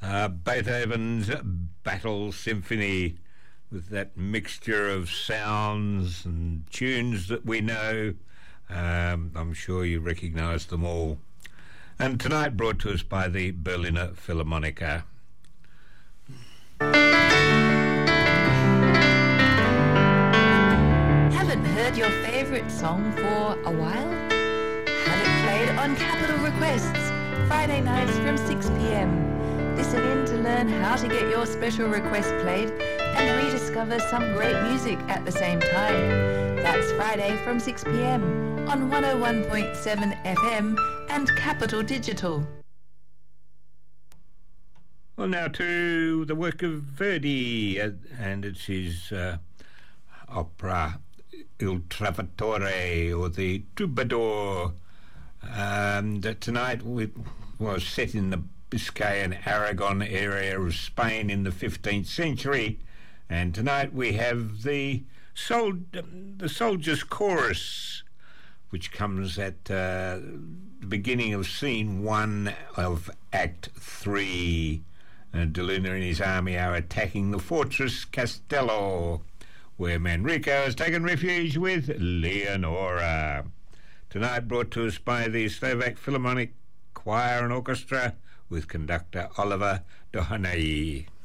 Beethoven's Battle Symphony, with that mixture of sounds and tunes that we know. I'm sure you recognise them all. And tonight brought to us by the Berliner Philharmoniker. Haven't heard your favourite song for a while? Have it played on Capital Requests, Friday nights from 6 p.m. Listen in to learn how to get your special request played and rediscover some great music at the same time. That's Friday from 6 p.m. on 101.7 FM and Capital Digital. Well, now to the work of Verdi, and it's his opera Il Trovatore, or the Troubadour. Tonight was set in the Biscayan Aragon area of Spain in the 15th century, and tonight we have the Soldier's Chorus, which comes at the beginning of scene 1 of Act 3. De Luna and his army are attacking the fortress Castello, where Manrico has taken refuge with Leonora. Tonight brought to us by the Slovak Philharmonic Choir and Orchestra, with conductor Oliver Dohanay.